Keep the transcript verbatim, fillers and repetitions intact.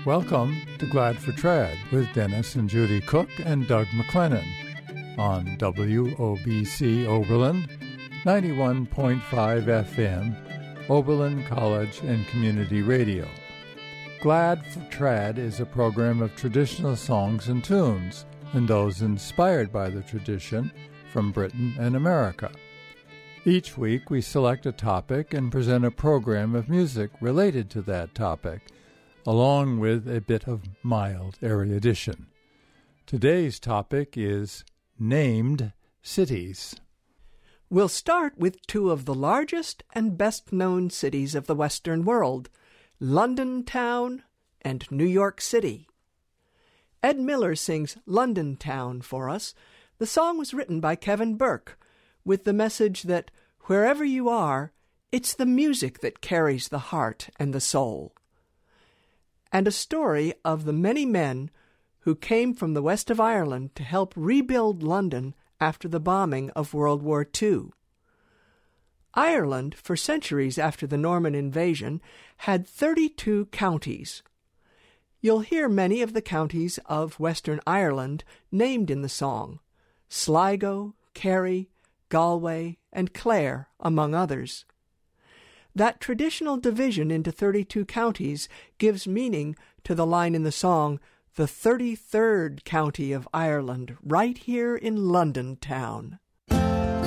Welcome to Glad for Trad with Dennis and Judy Cook and Doug McLennan on W O B C Oberlin, ninety-one point five F M, Oberlin College and Community Radio. Glad for Trad is a program of traditional songs and tunes, and those inspired by the tradition from Britain and America. Each week we select a topic and present a program of music related to that topic, along with a bit of mild erudition. Today's topic is named cities. We'll start with two of the largest and best-known cities of the Western world, London Town and New York City. Ed Miller sings London Town for us. The song was written by Kevin Burke, with the message that wherever you are, it's the music that carries the heart and the soul. And a story of the many men who came from the west of Ireland to help rebuild London after the bombing of World War Two. Ireland, for centuries after the Norman invasion, had thirty-two counties. You'll hear many of the counties of Western Ireland named in the song: Sligo, Kerry, Galway, and Clare, among others. That traditional division into thirty-two counties gives meaning to the line in the song, "The thirty-third county of Ireland, right here in London Town."